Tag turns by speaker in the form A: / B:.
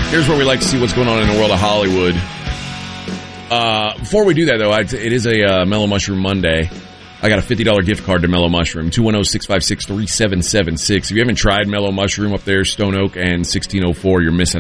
A: Here's where we like to see what's going on in the world of Hollywood. Before we do that, though, it is a Mellow Mushroom Monday. I got a $50 gift card to Mellow Mushroom, 210-656-3776. If you haven't tried Mellow Mushroom up there, Stone Oak and 1604, you're missing